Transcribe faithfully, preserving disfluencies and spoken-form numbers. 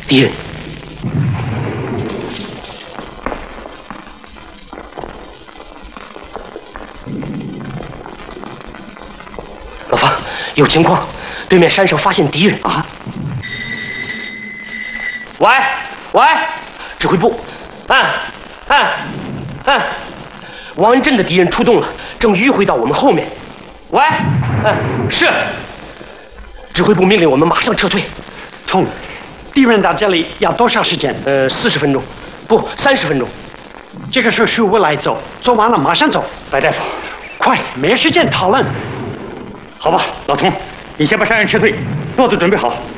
敌人。老方，有情况，对面山上发现敌人啊！喂喂，指挥部，按按按，王恩镇的敌人出动了，正迂回到我们后面。喂，嗯，是。指挥部命令我们马上撤退。 通，敌人到这里要多少时间？ 呃，四十分钟，不，三十分钟。 这个是十五来走，做完了马上走。 白大夫， 快，没时间讨论。 好吧，老童，你先把山人撤退，骆驼准备好，